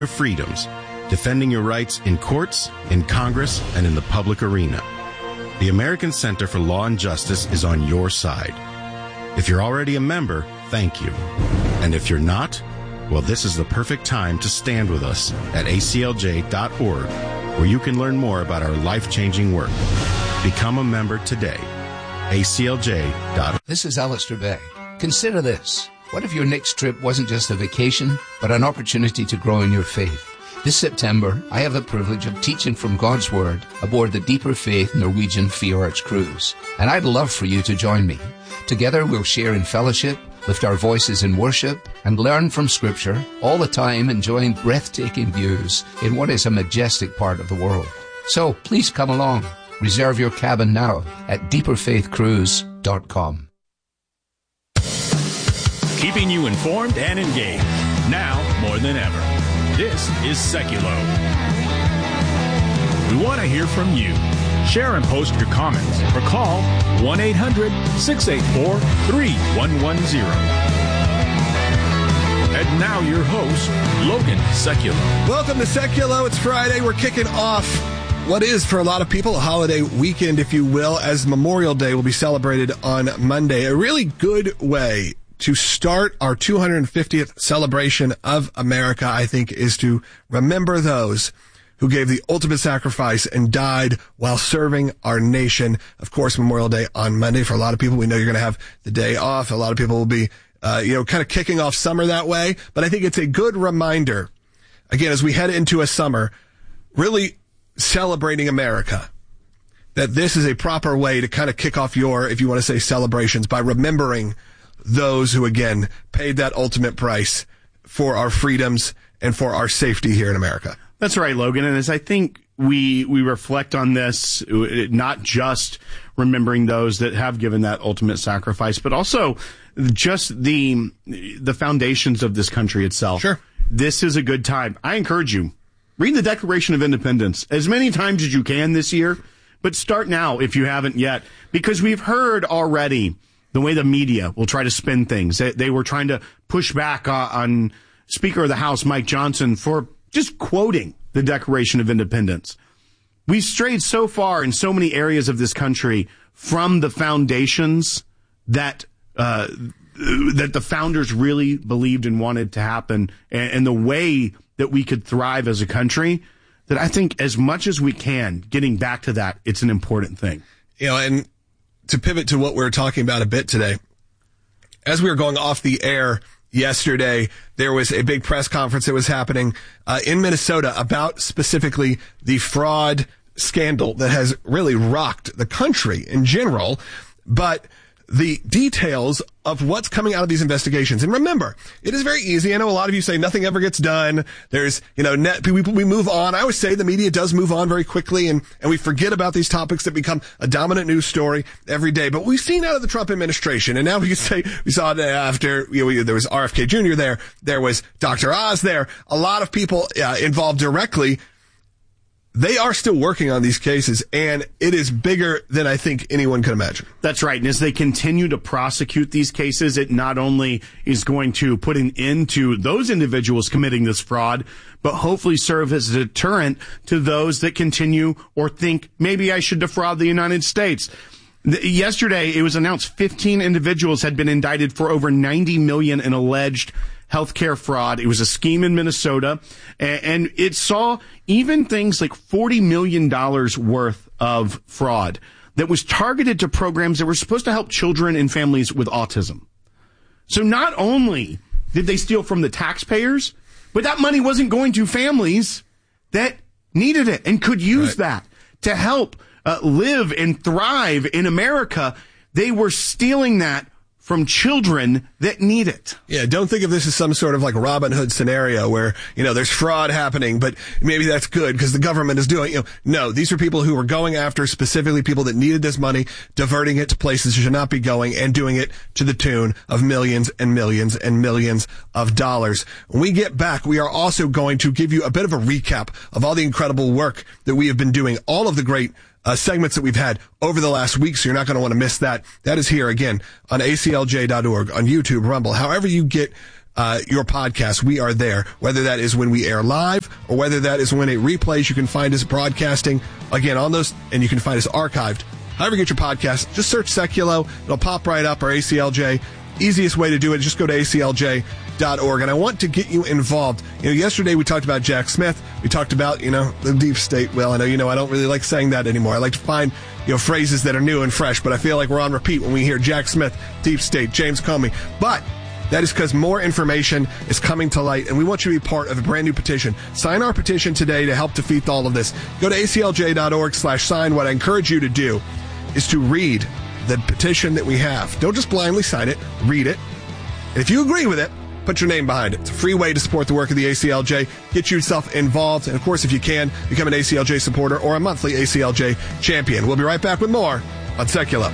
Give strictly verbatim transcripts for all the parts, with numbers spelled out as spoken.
freedoms, defending your rights in courts, in Congress, and in the public arena. The American Center for Law and Justice is on your side. If you're already a member, thank you. And if you're not, well, this is the perfect time to stand with us at A C L J dot org, where you can learn more about our life-changing work. Become a member today. A C L J dot org. This is Alistair Begg. Consider this. What if your next trip wasn't just a vacation, but an opportunity to grow in your faith? This September, I have the privilege of teaching from God's Word aboard the Deeper Faith Norwegian Fjords cruise, and I'd love for you to join me. Together we'll share in fellowship, lift our voices in worship, and learn from Scripture, all the time enjoying breathtaking views in what is a majestic part of the world. So please come along. Reserve your cabin now at deeper faith cruise dot com. Keeping you informed and engaged, now more than ever. This is Seculo. We want to hear from you. Share and post your comments or call one eight hundred six eight four three one one zero. And now your host, Logan Seculo. Welcome to Seculo. It's Friday. We're kicking off what is, for a lot of people, a holiday weekend, if you will, as Memorial Day will be celebrated on Monday. A really good way to start our two hundred fiftieth celebration of America, I think, is to remember those who gave the ultimate sacrifice and died while serving our nation. Of course, Memorial Day on Monday. For a lot of people, we know you're going to have the day off. A lot of people will be, uh, you know, kind of kicking off summer that way. But I think it's a good reminder, again, as we head into a summer, really celebrating America, that this is a proper way to kind of kick off your, if you want to say, celebrations by remembering those who, again, paid that ultimate price for our freedoms and for our safety here in America. That's right, Logan. And as I think we we reflect on this, not just remembering those that have given that ultimate sacrifice, but also just the the foundations of this country itself. Sure. This is a good time. I encourage you, read the Declaration of Independence as many times as you can this year, but start now if you haven't yet, because we've heard already the way the media will try to spin things. They, they were trying to push back uh, on Speaker of the House, Mike Johnson, for just quoting the Declaration of Independence. We've strayed so far in so many areas of this country from the foundations that uh, that the founders really believed and wanted to happen, and, and the way that we could thrive as a country, that I think as much as we can, getting back to that, it's an important thing. You know, and to pivot to what we were talking about a bit today, as we were going off the air yesterday, there was a big press conference that was happening uh, in Minnesota about specifically the fraud scandal that has really rocked the country in general, but the details of what's coming out of these investigations. And remember, it is very easy. I know a lot of you say nothing ever gets done. There's, you know, net, we, we move on. I always say the media does move on very quickly, and, and we forget about these topics that become a dominant news story every day. But we've seen out of the Trump administration, and now we can say we saw it after, you know, we, there was R F K Junior there. There was Doctor Oz there. A lot of people uh, involved directly. They are still working on these cases, and it is bigger than I think anyone could imagine. That's right. And as they continue to prosecute these cases, it not only is going to put an end to those individuals committing this fraud, but hopefully serve as a deterrent to those that continue or think, maybe I should defraud the United States. Yesterday, it was announced fifteen individuals had been indicted for over ninety million dollars in alleged healthcare fraud. It was a scheme in Minnesota, and it saw even things like forty million dollars worth of fraud that was targeted to programs that were supposed to help children and families with autism. So not only did they steal from the taxpayers, but that money wasn't going to families that needed it and could use right. that to help uh, live and thrive in America. They were stealing that from children that need it. Yeah, don't think of this as some sort of like Robin Hood scenario where, you know, there's fraud happening, but maybe that's good because the government is doing, you know, no, these are people who were going after specifically people that needed this money, diverting it to places it should not be going, and doing it to the tune of millions and millions and millions of dollars. When we get back, we are also going to give you a bit of a recap of all the incredible work that we have been doing, all of the great Uh, segments that we've had over the last week, so you're not going to want to miss that. That is here again on A C L J dot org, on YouTube, Rumble, however you get uh, your podcast. We are there, whether that is when we air live or whether that is when it replays. You can find us broadcasting again on those, and you can find us archived. However you get your podcast, just search Seculo. It'll pop right up, or A C L J. Easiest way to do it, just go to A C L J dot org. And I want to get you involved. You know, yesterday we talked about Jack Smith. We talked about, you know, the deep state. Well, I know, you know, I don't really like saying that anymore. I like to find, you know, phrases that are new and fresh, but I feel like we're on repeat when we hear Jack Smith, deep state, James Comey. But that is because more information is coming to light, and we want you to be part of a brand new petition. Sign our petition today to help defeat all of this. Go to A C L J dot org slash sign. What I encourage you to do is to read the petition that we have. Don't just blindly sign it. Read it. And if you agree with it, put your name behind it. It's a free way to support the work of the A C L J. Get yourself involved. And, of course, if you can, become an A C L J supporter or a monthly A C L J champion. We'll be right back with more on Secular.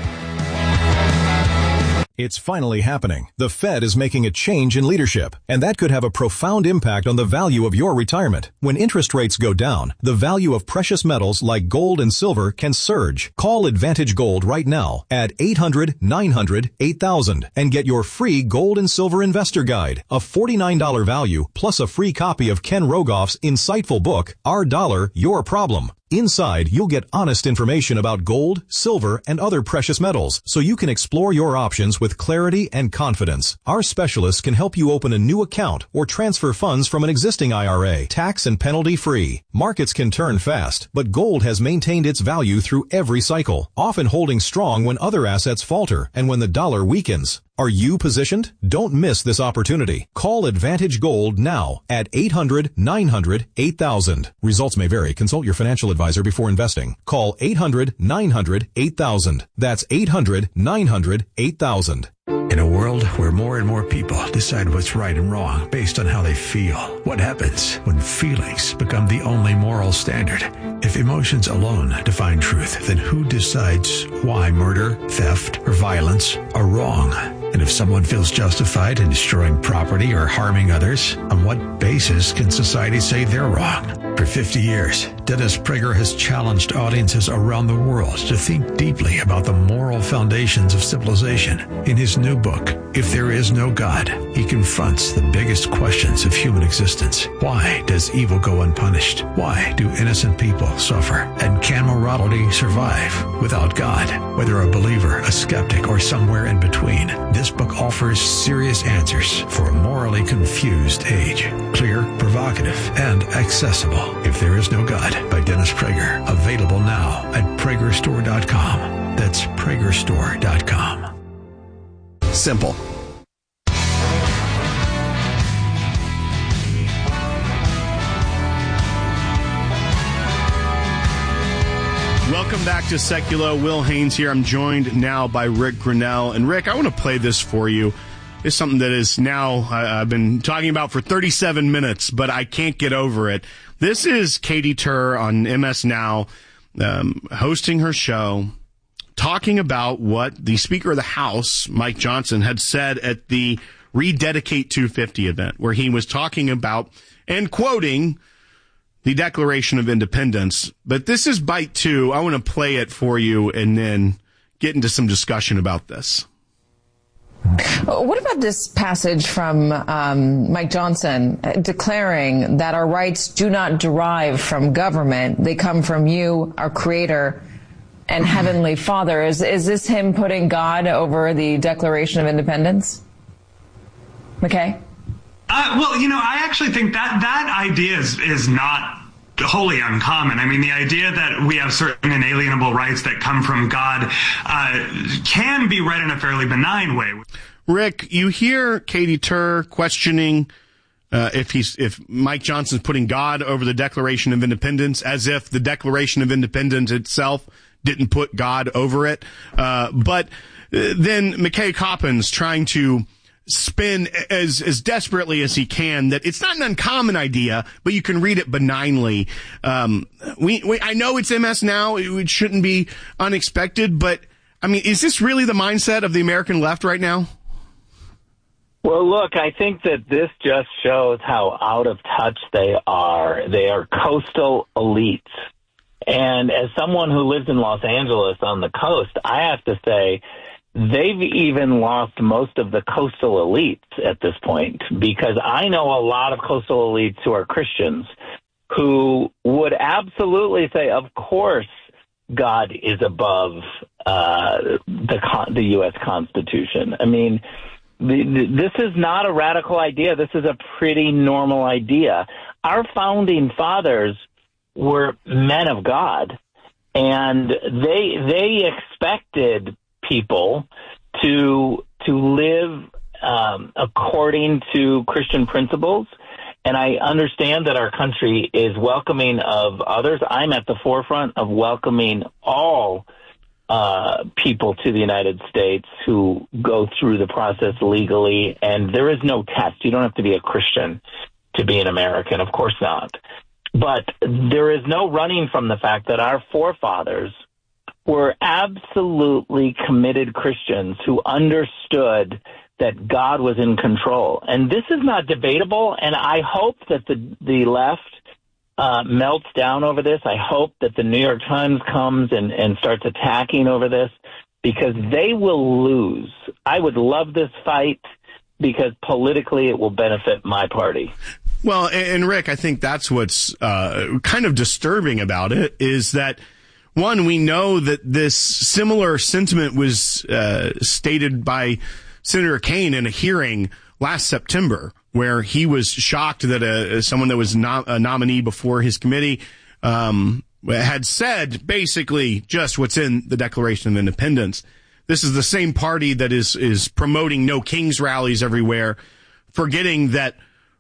It's finally happening. The Fed is making a change in leadership, and that could have a profound impact on the value of your retirement. When interest rates go down, the value of precious metals like gold and silver can surge. Call Advantage Gold right now at eight hundred, nine hundred, eight thousand and get your free Gold and Silver Investor Guide, a forty-nine dollars value, plus a free copy of Ken Rogoff's insightful book, Our Dollar, Your Problem. Inside, you'll get honest information about gold, silver, and other precious metals, so you can explore your options with clarity and confidence. Our specialists can help you open a new account or transfer funds from an existing I R A, tax and penalty free. Markets can turn fast, but gold has maintained its value through every cycle, often holding strong when other assets falter and when the dollar weakens. Are you positioned? Don't miss this opportunity. Call Advantage Gold now at eight hundred, nine hundred, eight thousand. Results may vary. Consult your financial advisor before investing. Call eight hundred, nine hundred, eight thousand. That's eight hundred, nine hundred, eight thousand. In a world where more and more people decide what's right and wrong based on how they feel, what happens when feelings become the only moral standard? If emotions alone define truth, then who decides why murder, theft, or violence are wrong? And if someone feels justified in destroying property or harming others, on what basis can society say they're wrong? For fifty years, Dennis Prager has challenged audiences around the world to think deeply about the moral foundations of civilization. In his new book, If There Is No God, he confronts the biggest questions of human existence. Why does evil go unpunished? Why do innocent people suffer? And can morality survive without God? Whether a believer, a skeptic, or somewhere in between, this book offers serious answers for a morally confused age. Clear, provocative, and accessible. If There Is No God by Dennis Prager. Available now at Prager Store dot com. That's Prager Store dot com. Simple. Welcome back to Seculo. Will Haynes here. I'm joined now by Rick Grinnell. And Rick, I want to play this for you. It's something that is now, I, I've been talking about for thirty-seven minutes, but I can't get over it. This is Katy Tur on M S Now, um, hosting her show, talking about what the Speaker of the House, Mike Johnson, had said at the Rededicate two fifty event, where he was talking about and quoting the Declaration of Independence. But this is bite two. I want to play it for you and then get into some discussion about this. What about this passage from um, Mike Johnson declaring that our rights do not derive from government? They come from you, our Creator and Heavenly Father. Is, is this him putting God over the Declaration of Independence? McKay? Uh, well, you know, I actually think that that idea is, is not wholly uncommon. I mean, the idea that we have certain inalienable rights that come from God uh, can be read in a fairly benign way. Rick, you hear Katy Tur questioning uh, if he's if Mike Johnson's putting God over the Declaration of Independence, as if the Declaration of Independence itself didn't put God over it. Uh, but uh, then McKay Coppins trying to spin as as desperately as he can that it's not an uncommon idea, but you can read it benignly. Um, we, we I know it's M S Now; it, it shouldn't be unexpected, but I mean, is this really the mindset of the American left right now? Well, look, I think that this just shows how out of touch they are. They are coastal elites. And as someone who lives in Los Angeles on the coast, I have to say they've even lost most of the coastal elites at this point, because I know a lot of coastal elites who are Christians who would absolutely say, of course, God is above uh, the the U S Constitution. I mean, the, the, this is not a radical idea. This is a pretty normal idea. Our founding fathers were men of God, and they they expected people to to live um, according to Christian principles. And I understand that our country is welcoming of others. I'm at the forefront of welcoming all uh, people to the United States who go through the process legally. And there is no test. You don't have to be a Christian to be an American. Of course not. But there is no running from the fact that our forefathers were absolutely committed Christians who understood that God was in control. And this is not debatable, and I hope that the, the left uh, melts down over this. I hope that the New York Times comes and, and starts attacking over this, because they will lose. I would love this fight because politically it will benefit my party. Well, and Rick, I think that's what's uh, kind of disturbing about it is that, one, we know that this similar sentiment was uh, stated by Senator Kaine in a hearing last September, where he was shocked that a, someone that was no, a nominee before his committee um, had said basically just what's in the Declaration of Independence. This is the same party that is is promoting No Kings rallies everywhere, forgetting that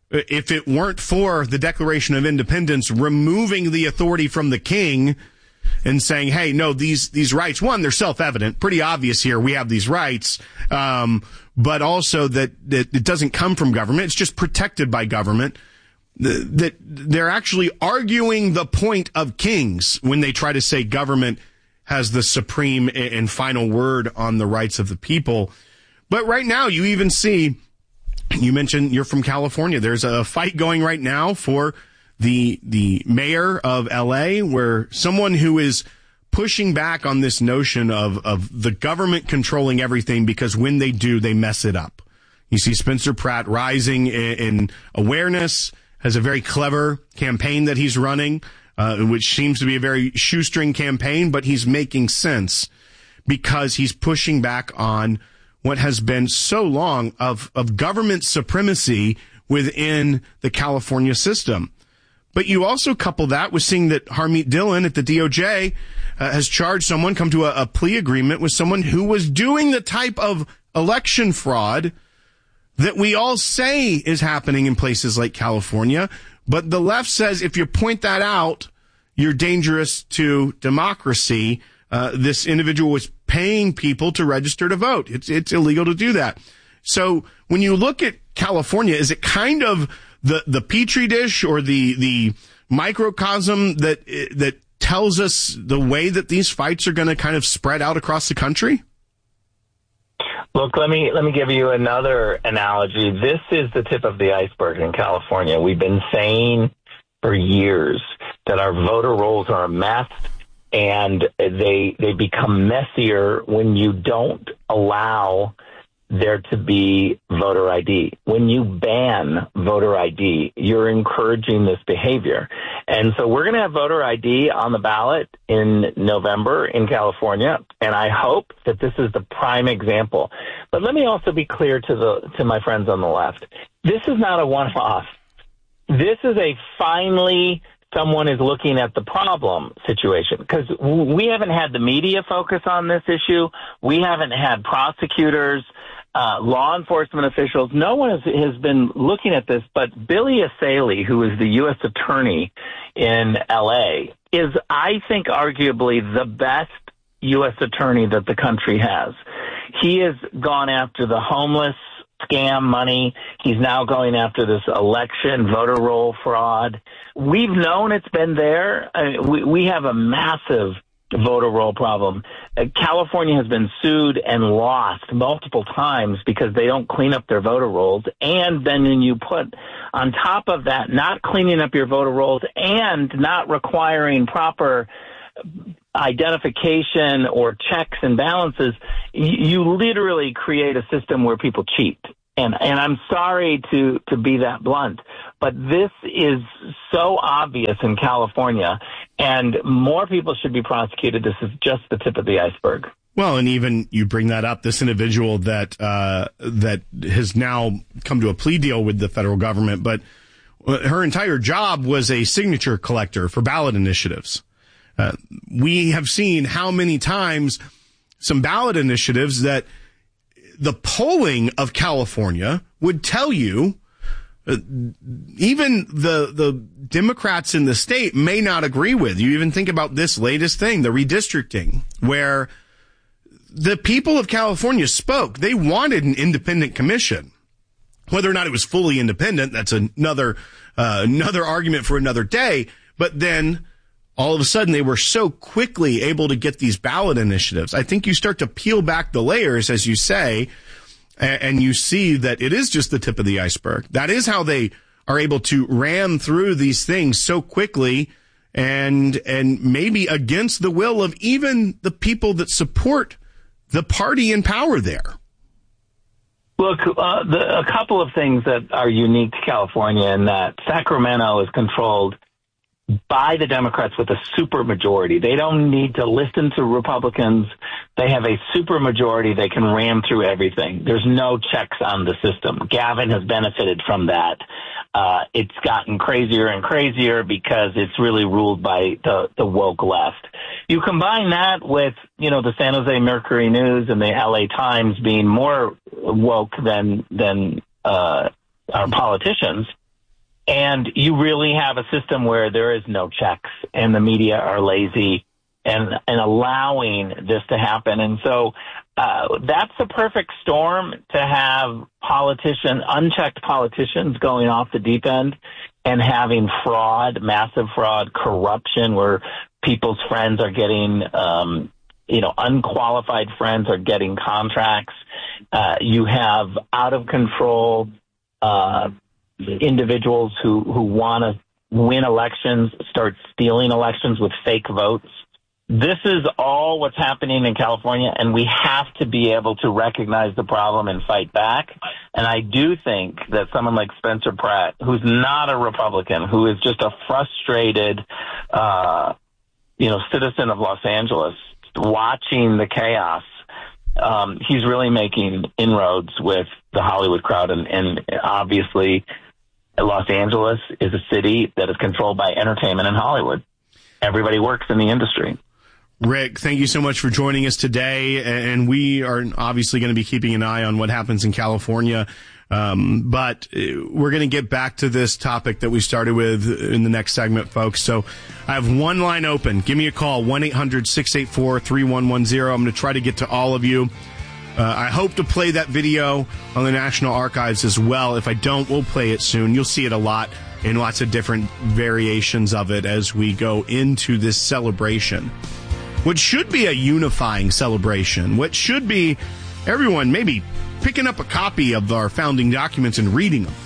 if it weren't for the Declaration of Independence removing the authority from the king and saying, hey, no, these these rights, one, they're self-evident, pretty obvious here, we have these rights, um, but also that, that it doesn't come from government, it's just protected by government, that they're actually arguing the point of kings when they try to say government has the supreme and final word on the rights of the people. But right now, you even see, you mentioned you're from California, there's a fight going right now for the the mayor of L A, where someone who is pushing back on this notion of, of the government controlling everything, because when they do, they mess it up. You see Spencer Pratt rising in, in awareness, has a very clever campaign that he's running, uh, which seems to be a very shoestring campaign, but he's making sense because he's pushing back on what has been so long of, of government supremacy within the California system. But you also couple that with seeing that Harmeet Dillon at the D O J uh, has charged someone, come to a, a plea agreement with someone who was doing the type of election fraud that we all say is happening in places like California. But the left says if you point that out, you're dangerous to democracy. Uh, this individual was paying people to register to vote. It's, it's illegal to do that. So when you look at California, is it kind of the, the petri dish or the, the microcosm that, that tells us the way that these fights are going to kind of spread out across the country? Look, let me let me give you another analogy. This is the tip of the iceberg in California. We've been saying for years that our voter rolls are a mess, and they they become messier when you don't allow there to be voter I D. When you ban voter I D, you're encouraging this behavior. And so we're going to have voter I D on the ballot in November in California, and I hope that this is the prime example. But let me also be clear to the to my friends on the left. This is not a one-off. This is a finally someone is looking at the problem situation, because we haven't had the media focus on this issue. We haven't had prosecutors, Uh, law enforcement officials. No one has, has been looking at this, but Billy Asalee, who is the U S attorney in L A, is, I think, arguably the best U S attorney that the country has. He has gone after the homeless scam money. He's now going after this election voter roll fraud. We've known it's been there. Uh, we, we have a massive voter roll problem. Uh, California has been sued and lost multiple times because they don't clean up their voter rolls. And then when you put on top of that, not cleaning up your voter rolls and not requiring proper identification or checks and balances, you, you literally create a system where people cheat. And, and I'm sorry to, to be that blunt, but this is so obvious in California, and more people should be prosecuted. This is just the tip of the iceberg. Well, and even you bring that up, this individual that uh, that has now come to a plea deal with the federal government, but her entire job was a signature collector for ballot initiatives. Uh, we have seen how many times some ballot initiatives that the polling of California would tell you, uh, even the the Democrats in the state may not agree with. You even think about this latest thing, the redistricting, where the people of California spoke. They wanted an independent commission. Whether or not it was fully independent, that's another uh, another argument for another day. But then all of a sudden they were so quickly able to get these ballot initiatives. I think you start to peel back the layers, as you say, and, and you see that it is just the tip of the iceberg. That is how they are able to ram through these things so quickly and and maybe against the will of even the people that support the party in power there. Look, uh, the, a couple of things that are unique to California in that Sacramento is controlled by the Democrats with a super majority. They don't need to listen to Republicans. They have a super majority. They can ram through everything. There's no checks on the system. Gavin has benefited from that. Uh, it's gotten crazier and crazier because it's really ruled by the, the woke left. You combine that with, you know, the San Jose Mercury News and the L A Times being more woke than, than, uh, our politicians. And you really have a system where there is no checks and the media are lazy and, and allowing this to happen. And so, uh, that's a perfect storm to have politicians, unchecked politicians going off the deep end and having fraud, massive fraud, corruption where people's friends are getting, um, you know, unqualified friends are getting contracts. Uh, you have out of control, uh, individuals who, who want to win elections, start stealing elections with fake votes. This is all what's happening in California, and we have to be able to recognize the problem and fight back. And I do think that someone like Spencer Pratt, who's not a Republican, who is just a frustrated, uh, you know, citizen of Los Angeles, watching the chaos, um, he's really making inroads with the Hollywood crowd, and, and obviously Los Angeles is a city that is controlled by entertainment and Hollywood. Everybody works in the industry. Rick, thank you so much for joining us today. And we are obviously going to be keeping an eye on what happens in California. Um, but we're going to get back to this topic that we started with in the next segment, folks. So I have one line open. Give me a call, one eight hundred six eight four three one one zero. I'm going to try to get to all of you. Uh, I hope to play that video on the National Archives as well. If I don't, we'll play it soon. You'll see it a lot in lots of different variations of it as we go into this celebration. What should be a unifying celebration, what should be everyone maybe picking up a copy of our founding documents and reading them.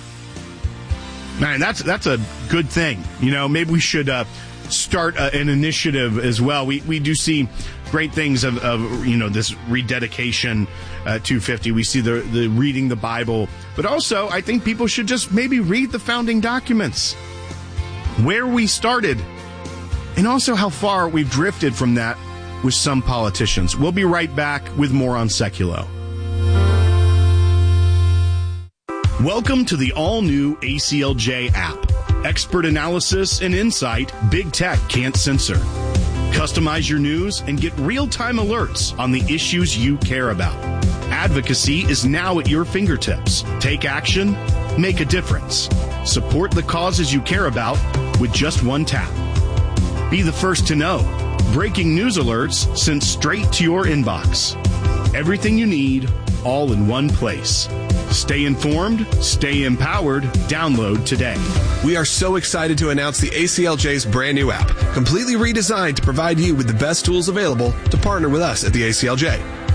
Man, that's that's a good thing. You know, maybe we should uh, start uh, an initiative as well. We we do see great things of, of you know, this rededication uh, two fifty. We see the, the reading the Bible, but also I think people should just maybe read the founding documents, where we started, and also how far we've drifted from that with some politicians. We'll be right back with more on Seculo. Welcome to the all-new A C L J app. Expert analysis and insight big tech can't censor. Customize your news and get real-time alerts on the issues you care about. Advocacy is now at your fingertips. Take action, make a difference. Support the causes you care about with just one tap. Be the first to know. Breaking news alerts sent straight to your inbox. Everything you need, all in one place. Stay informed, stay empowered. Download today. We are so excited to announce the A C L J's brand new app, completely redesigned to provide you with the best tools available to partner with us at the A C L J.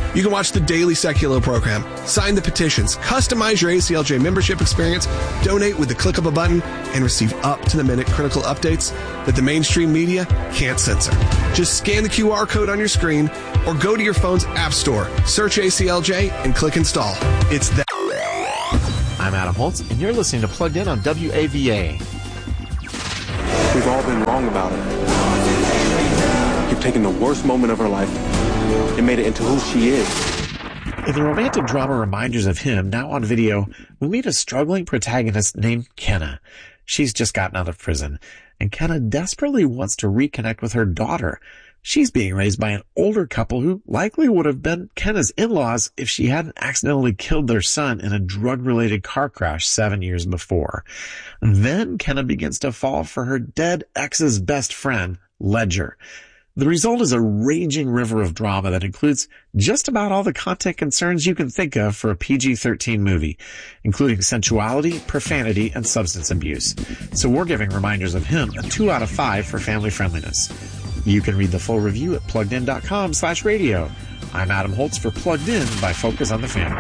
You can watch the daily Seculo program, sign the petitions, customize your A C L J membership experience, donate with the click of a button, and receive up-to-the-minute critical updates that the mainstream media can't censor. Just scan the Q R code on your screen or go to your phone's app store, search A C L J, and click install. It's that. I'm Adam Holtz, and you're listening to Plugged In on W A V A. We've all been wrong about her. You've taken the worst moment of her life and made it into who she is. In the romantic drama Reminders of Him, now on video, we meet a struggling protagonist named Kenna. She's just gotten out of prison, and Kenna desperately wants to reconnect with her daughter. She's being raised by an older couple who likely would have been Kenna's in-laws if she hadn't accidentally killed their son in a drug-related car crash seven years before. Then Kenna begins to fall for her dead ex's best friend, Ledger. The result is a raging river of drama that includes just about all the content concerns you can think of for a P G thirteen movie, including sensuality, profanity, and substance abuse. So we're giving Reminders of Him a two out of five for family friendliness. You can read the full review at pluggedin.com slash radio. I'm Adam Holtz for Plugged In by Focus on the Family.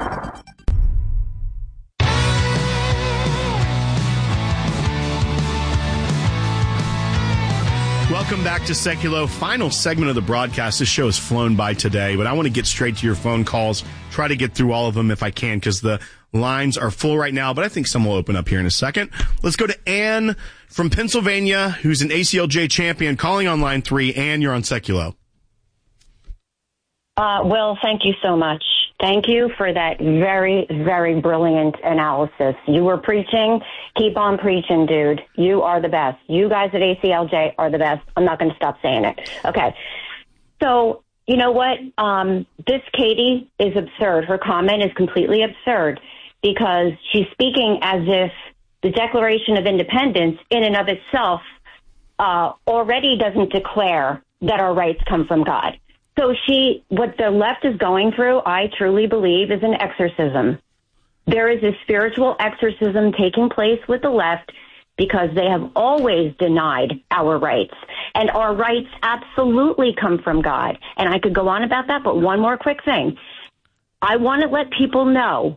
Welcome back to Seculo. Final segment of the broadcast. This show has flown by today, but I want to get straight to your phone calls. Try to get through all of them if I can, because the lines are full right now, but I think some will open up here in a second. Let's go to Ann from Pennsylvania, who's an A C L J champion, calling on line three. Ann, you're on Seculo. Uh, Will, thank you so much. Thank you for that very, very brilliant analysis. You were preaching. Keep on preaching, dude. You are the best. You guys at A C L J are the best. I'm not going to stop saying it. Okay. So, you know what? Um, this Katie is absurd. Her comment is completely absurd because she's speaking as if the Declaration of Independence in and of itself uh, already doesn't declare that our rights come from God. So she, what the left is going through, I truly believe, is an exorcism. There is a spiritual exorcism taking place with the left because they have always denied our rights. And our rights absolutely come from God. And I could go on about that, but one more quick thing. I want to let people know,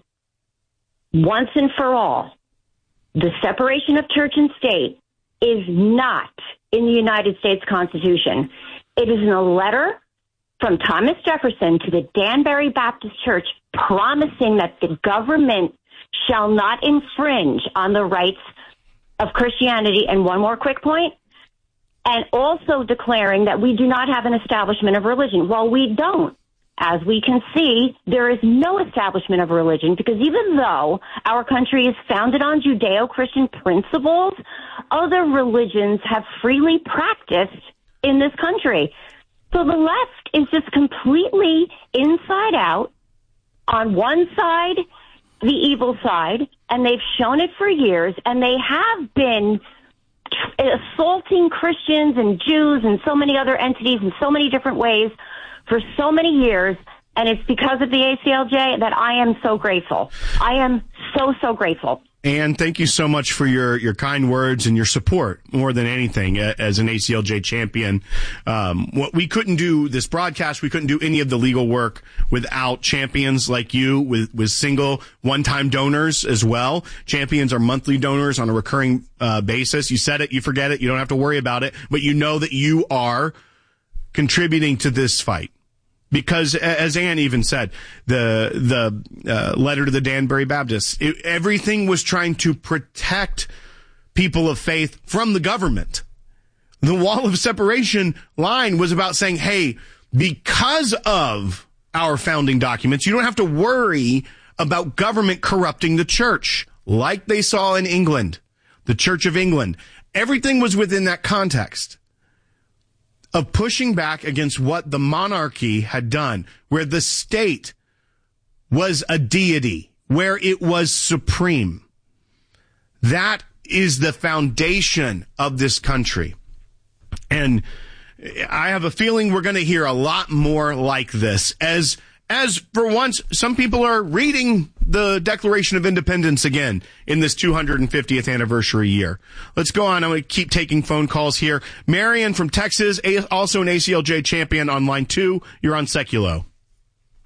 once and for all, the separation of church and state is not in the United States Constitution. It is in a letter from Thomas Jefferson to the Danbury Baptist Church promising that the government shall not infringe on the rights of Christianity. And one more quick point, and also declaring that we do not have an establishment of religion. Well, we don't. As we can see, there is no establishment of religion because even though our country is founded on Judeo-Christian principles, other religions have freely practiced in this country. So the left is just completely inside out, on one side, the evil side, and they've shown it for years, and they have been assaulting Christians and Jews and so many other entities in so many different ways for so many years, and it's because of the A C L J that I am so grateful. I am so, so grateful. And thank you so much for your, your kind words and your support more than anything as an A C L J champion. Um, what we couldn't do this broadcast, we couldn't do any of the legal work without champions like you with, with single one-time donors as well. Champions are monthly donors on a recurring uh, basis. You said it, you forget it, you don't have to worry about it, but you know that you are contributing to this fight. Because, as Ann even said, the the uh, letter to the Danbury Baptists, it, everything was trying to protect people of faith from the government. The wall of separation line was about saying, hey, because of our founding documents, you don't have to worry about government corrupting the church, like they saw in England, the Church of England. Everything was within that context of pushing back against what the monarchy had done, where the state was a deity, where it was supreme. That is the foundation of this country. And I have a feeling we're going to hear a lot more like this as As, for once, some people are reading the Declaration of Independence again in this two hundred fiftieth anniversary year. Let's go on. I'm going to keep taking phone calls here. Marion from Texas, also an A C L J champion on line two. You're on Seculo.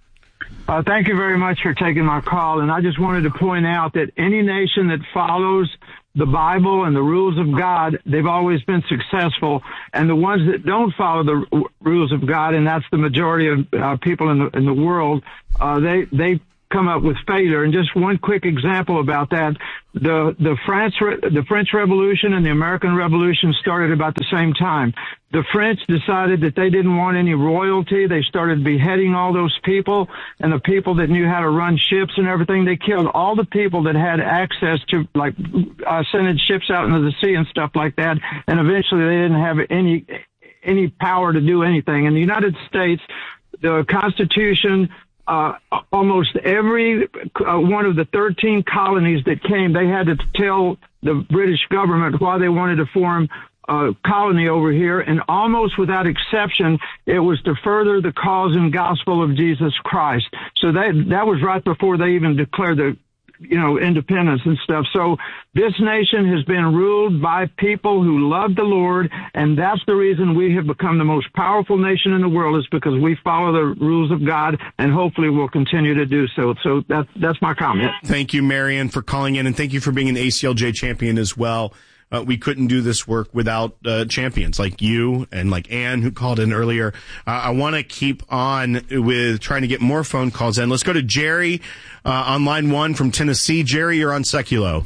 Uh, thank you very much for taking my call. And I just wanted to point out that any nation that follows the Bible and the rules of God, they've always been successful. And the ones that don't follow the r- rules of God, and that's the majority of uh, people in the in the world, uh, they they come up with failure. And just one quick example about that: the the France the French Revolution and the American Revolution started about the same time. The French decided that they didn't want any royalty. They started beheading all those people, and the people that knew how to run ships and everything. They killed all the people that had access to, like, uh, sending ships out into the sea and stuff like that. And eventually, they didn't have any any power to do anything. In the United States, the Constitution, uh, almost every uh, one of the thirteen colonies that came, they had to tell the British government why they wanted to form Uh, colony over here, and almost without exception, it was to further the cause and gospel of Jesus Christ. So that that was right before they even declared the, you know, independence and stuff. So this nation has been ruled by people who love the Lord, and that's the reason we have become the most powerful nation in the world, is because we follow the rules of God, and hopefully we'll continue to do so. So that, that's my comment. Thank you, Marion, for calling in, and thank you for being an A C L J champion as well. Uh, we couldn't do this work without uh, champions like you and like Ann, who called in earlier. Uh, I want to keep on with trying to get more phone calls in. Let's go to Jerry uh, on line one from Tennessee. Jerry, you're on Seculo.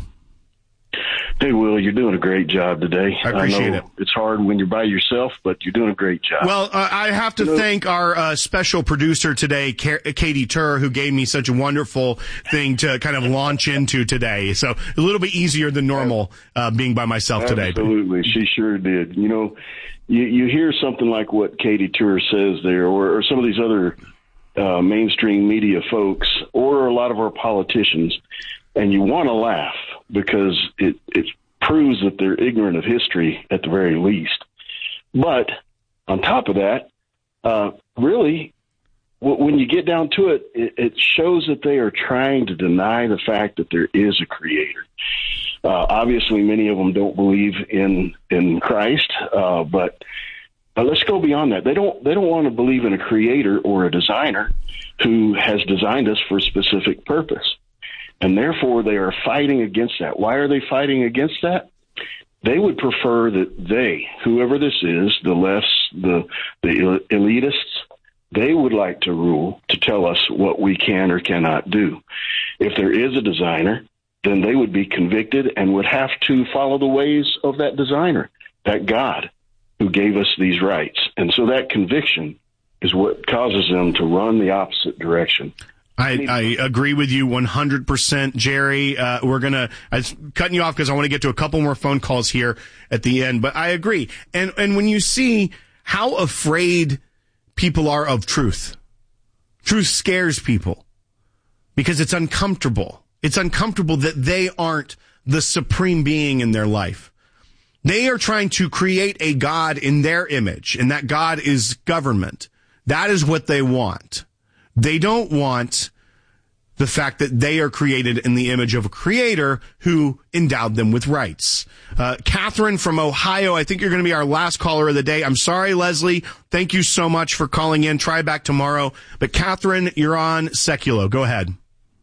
Hey, Will, you're doing a great job today. I appreciate I know it. It's hard when you're by yourself, but you're doing a great job. Well, uh, I have to you know, thank our uh, special producer today, Katie Tur, who gave me such a wonderful thing to kind of launch into today. So a little bit easier than normal uh, being by myself today. Absolutely. She sure did. You know, you, you hear something like what Katie Tur says there, or, or some of these other uh, mainstream media folks, or a lot of our politicians, and you want to laugh because it, it proves that they're ignorant of history at the very least. But on top of that, uh, really, w- when you get down to it, it, it shows that they are trying to deny the fact that there is a creator. Uh, obviously, many of them don't believe in in Christ, uh, but uh, let's go beyond that. They don't they don't want to believe in a creator or a designer who has designed us for a specific purpose. And therefore, they are fighting against that. Why are they fighting against that? They would prefer that they, whoever this is, the lefts, the, the elitists, they would like to rule to tell us what we can or cannot do. If there is a designer, then they would be convicted and would have to follow the ways of that designer, that God who gave us these rights. And so that conviction is what causes them to run the opposite direction. I, I agree with you one hundred percent, Jerry. Uh, we're going to, I'm cutting you off because I want to get to a couple more phone calls here at the end, but I agree. And, and when you see how afraid people are of truth, truth scares people because it's uncomfortable. It's uncomfortable that they aren't the supreme being in their life. They are trying to create a God in their image, and that God is government. That is what they want. They don't want the fact that they are created in the image of a creator who endowed them with rights. Uh, Catherine from Ohio, I think you're going to be our last caller of the day. I'm sorry, Leslie. Thank you so much for calling in. Try back tomorrow. But Catherine, you're on Seculo. Go ahead.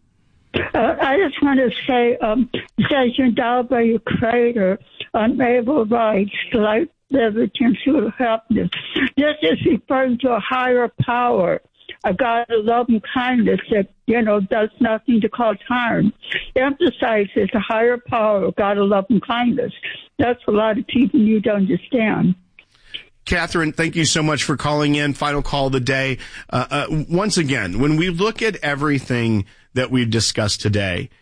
Uh, I just want to say, um, it says you're endowed by your creator, unable rights, life, liberty, and true happiness. This is referring to a higher power, a God of love and kindness that, you know, does nothing to cause harm. It emphasizes a higher power, a God of love and kindness. That's a lot of people need to understand. Catherine, thank you so much for calling in. Final call of the day. Uh, uh, once again, when we look at everything that we've discussed today,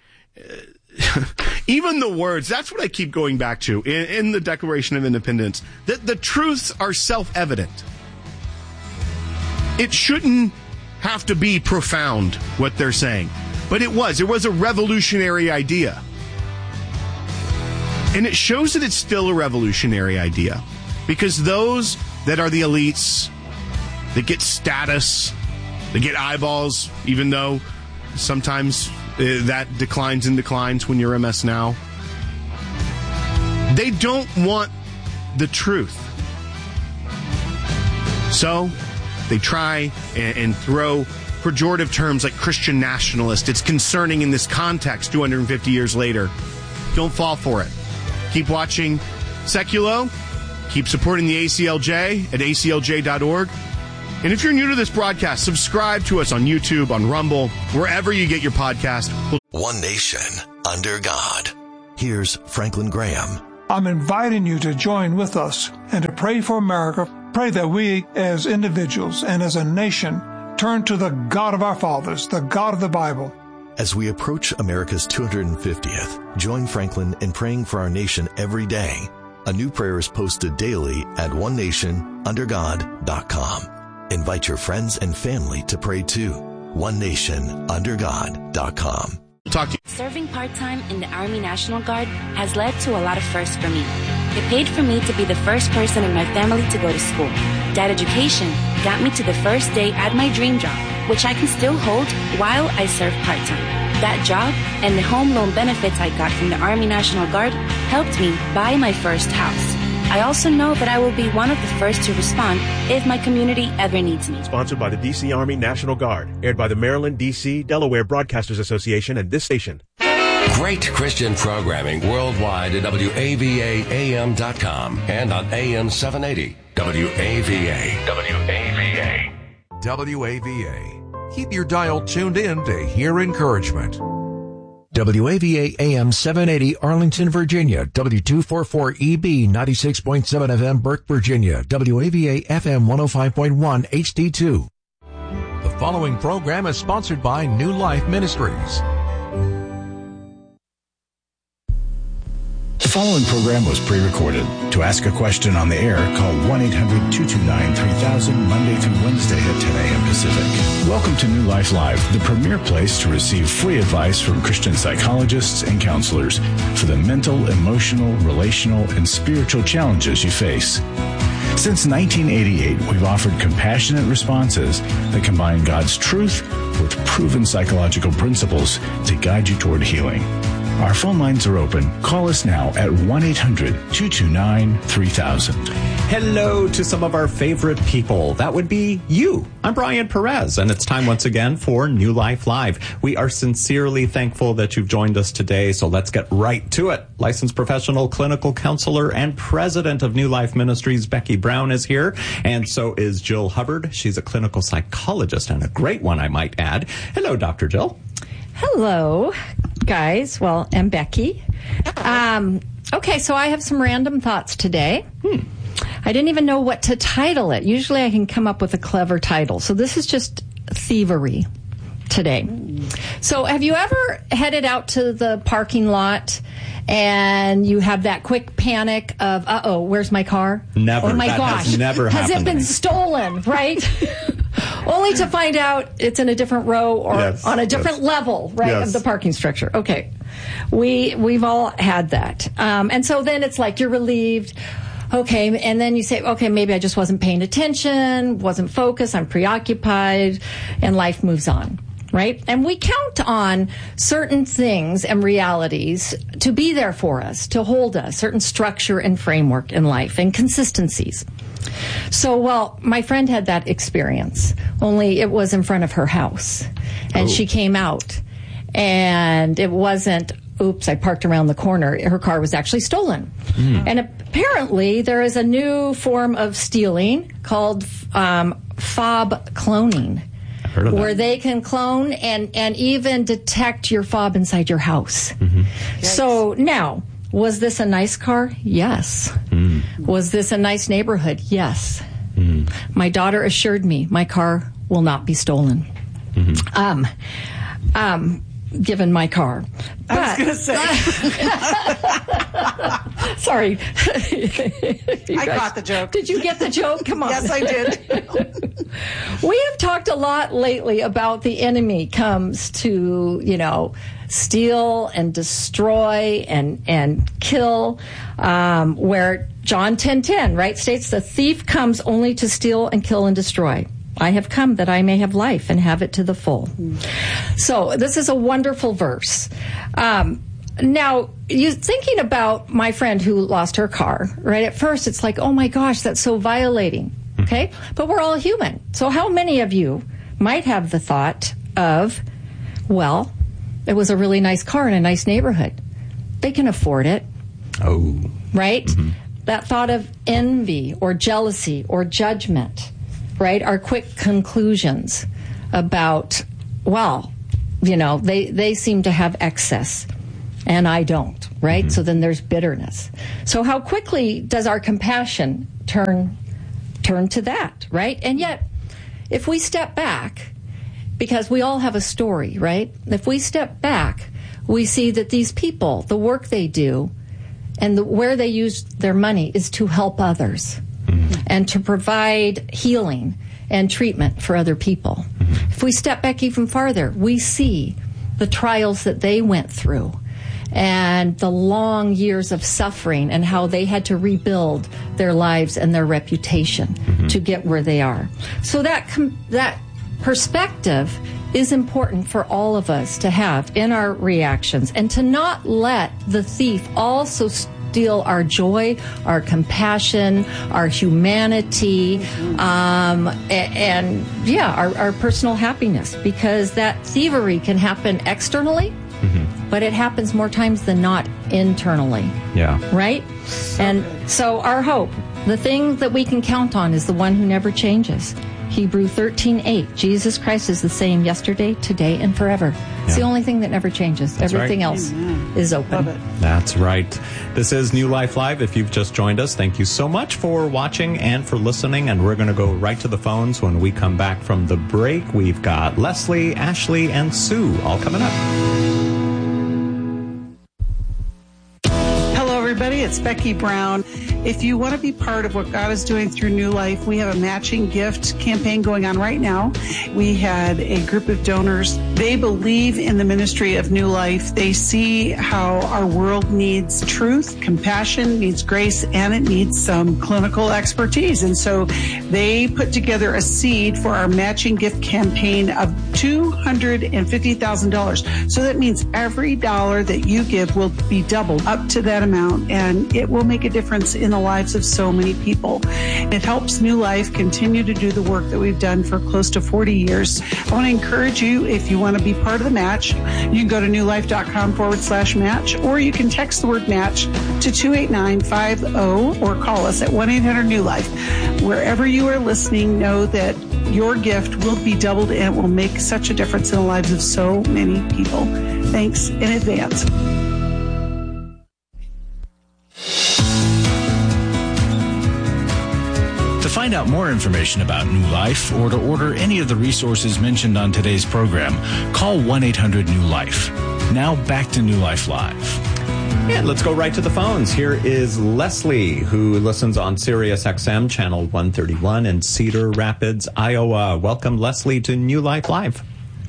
uh, even the words, that's what I keep going back to in, in the Declaration of Independence, that the truths are self-evident. It shouldn't have to be profound, what they're saying. But it was. It was a revolutionary idea. And it shows that it's still a revolutionary idea. Because those that are the elites, that get status, that get eyeballs, even though sometimes uh, that declines and declines when you're M S Now, they don't want the truth. So they try and, and throw pejorative terms like Christian nationalist. It's concerning in this context two hundred fifty years later. Don't fall for it. Keep watching Seculo. Keep supporting the A C L J at A C L J dot org. And if you're new to this broadcast, subscribe to us on YouTube, on Rumble, wherever you get your podcast. One nation under God. Here's Franklin Graham. I'm inviting you to join with us and to pray for America. Pray that we as individuals and as a nation turn to the God of our fathers, the God of the Bible. As we approach America's two hundred fiftieth, join Franklin in praying for our nation every day. A new prayer is posted daily at one nation under god dot com. Invite your friends and family to pray too. one nation under god dot com. Talk to you. Serving part-time in the Army National Guard has led to a lot of firsts for me. It paid for me to be the first person in my family to go to school. That education got me to the first day at my dream job, which I can still hold while I serve part-time. That job and the home loan benefits I got from the Army National Guard helped me buy my first house. I also know that I will be one of the first to respond if my community ever needs me. Sponsored by the D C Army National Guard. Aired by the Maryland, D C, Delaware Broadcasters Association and this station. Great Christian programming worldwide at W A V A A M dot com and on A M seven eighty. W A V A. W A V A. W A V A. Keep your dial tuned in to hear encouragement. W A V A A M seven eighty Arlington, Virginia. W two forty-four E B ninety-six point seven F M Burke, Virginia. W A V A F M one oh five point one H D two. The following program is sponsored by New Life Ministries. The following program was pre-recorded. To ask a question on the air, call one eight hundred two two nine three thousand Monday through Wednesday at ten a.m. Pacific. Welcome to New Life Live, the premier place to receive free advice from Christian psychologists and counselors for the mental, emotional, relational, and spiritual challenges you face. Since nineteen eighty-eight, we've offered compassionate responses that combine God's truth with proven psychological principles to guide you toward healing. Our phone lines are open. Call us now at one eight hundred two two nine three thousand. Hello to some of our favorite people. That would be you. I'm Brian Perez, and it's time once again for New Life Live. We are sincerely thankful that you've joined us today, so let's get right to it. Licensed professional clinical counselor and president of New Life Ministries, Becky Brown, is here, and so is Jill Hubbard. She's a clinical psychologist, and a great one, I might add. Hello, Doctor Jill. Hello, guys. Well, I'm Becky. Um, okay, so I have some random thoughts today. Hmm. I didn't even know what to title it. Usually I can come up with a clever title. So this is just thievery today. So have you ever headed out to the parking lot and you have that quick panic of, uh-oh, where's my car? Never. Oh, my that gosh. Has never Has happened it been stolen, right? Only to find out it's in a different row or yes, on a different yes. level, right, yes. of the parking structure. Okay. We, we've all had that. Um, and so then it's like you're relieved. Okay, and then you say, okay, maybe I just wasn't paying attention, wasn't focused, I'm preoccupied, and life moves on, right? And we count on certain things and realities to be there for us, to hold us, certain structure and framework in life, and consistencies. So, well, my friend had that experience, only it was in front of her house, and oh. she came out, and it wasn't, oops, I parked around the corner. Her car was actually stolen. Mm. And apparently there is a new form of stealing called um, fob cloning, where they can clone and, and even detect your fob inside your house. Mm-hmm. So now, was this a nice car? Yes. Mm. Was this a nice neighborhood? Yes. Mm. My daughter assured me my car will not be stolen. Mm-hmm. Um, um, given my car. But, I was going to say. Sorry. I got the joke. Did you get the joke? Come on. Yes, I did. We have talked a lot lately about the enemy comes to, you know, steal and destroy and, and kill, um, where John ten ten, right, states the thief comes only to steal and kill and destroy. I have come that I may have life and have it to the full. Mm. So this is a wonderful verse. Um, now, you thinking about my friend who lost her car, right? At first, it's like, oh my gosh, that's so violating. Okay? But we're all human. So how many of you might have the thought of, well, it was a really nice car in a nice neighborhood. They can afford it. Oh. Right? Mm-hmm. That thought of envy or jealousy or judgment, right, are quick conclusions about, well, you know, they, they seem to have excess and I don't, right? Mm-hmm. So then there's bitterness. So how quickly does our compassion turn turn to that, right? And yet, if we step back, because we all have a story, right? If we step back, we see that these people, the work they do, and the, where they use their money is to help others mm-hmm. and to provide healing and treatment for other people. Mm-hmm. If we step back even farther, we see the trials that they went through and the long years of suffering and how they had to rebuild their lives and their reputation mm-hmm. to get where they are. So that com- that perspective is important for all of us to have in our reactions, and to not let the thief also steal our joy, our compassion, our humanity, um, and, and yeah, our, our personal happiness, because that thievery can happen externally, mm-hmm. but it happens more times than not internally. Yeah. Right? So and good. So our hope, the thing that we can count on, is the one who never changes. Hebrew thirteen eight, Jesus Christ is the same yesterday, today, and forever. Yeah. It's the only thing that never changes. That's Everything right. else Amen. is open. That's right. This is New Life Live. If you've just joined us, thank you so much for watching and for listening. And we're going to go right to the phones when we come back from the break. We've got Leslie, Ashley, and Sue all coming up. Hello, everybody. It's Becky Brown. If you want to be part of what God is doing through New Life, we have a matching gift campaign going on right now. We had a group of donors. They believe in the ministry of New Life. They see how our world needs truth, compassion, needs grace, and it needs some clinical expertise. And so they put together a seed for our matching gift campaign of two hundred fifty thousand dollars. So that means every dollar that you give will be doubled up to that amount, and it will make a difference in the lives of so many people. It helps New Life continue to do the work that we've done for close to forty years. I want to encourage you, if you want to be part of the match, you can go to newlife.com forward slash match, or you can text the word match to two eight nine five zero or call us at one eight hundred new life. Wherever you are listening, know that your gift will be doubled and it will make such a difference in the lives of so many people. Thanks in advance. To find out more information about New Life or to order any of the resources mentioned on today's program, call one eight hundred new life. Now back to New Life Live. And let's go right to the phones. Here is Leslie, who listens on Sirius X M channel one thirty-one in Cedar Rapids, Iowa. Welcome, Leslie, to New Life Live.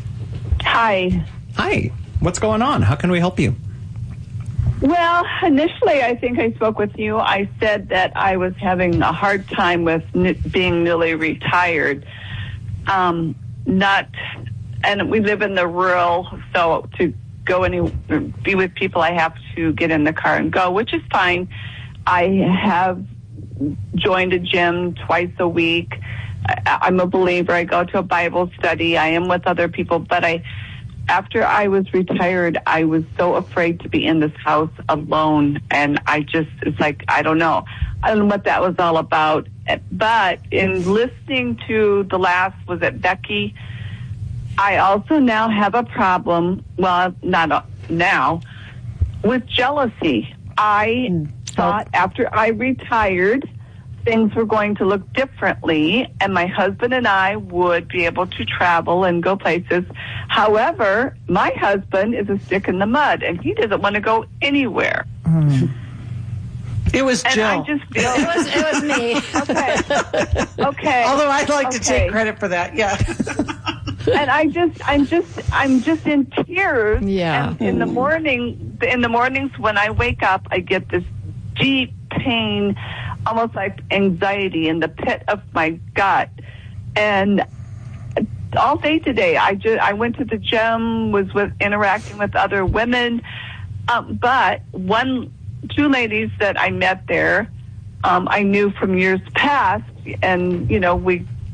Hi. Hi. What's going on? How can we help you? Well, initially, I think I spoke with you. I said that I was having a hard time with n- being newly retired. Um, not, and we live in the rural, so to go any, be with people, I have to get in the car and go, which is fine. I have joined a gym twice a week. I, I'm a believer. I go to a Bible study. I am with other people, but I, after I was retired, I was so afraid to be in this house alone. And I just, it's like, I don't know. I don't know what that was all about. But in listening to the last, was it Becky? I also now have a problem, well, not now, with jealousy. I thought after I retired, things were going to look differently, and my husband and I would be able to travel and go places. However, my husband is a stick in the mud, and he doesn't want to go anywhere. Mm. It was and Jill. I just feel it was it was me. Okay. Okay. Although I'd like okay. to take credit for that. Yeah. And I just, I'm just, I'm just in tears. Yeah. And in the morning, in the mornings when I wake up, I get this deep pain, almost like anxiety in the pit of my gut. And all day today, I just, I went to the gym, was with interacting with other women, um, but one, two ladies that I met there, um, I knew from years past, and you know we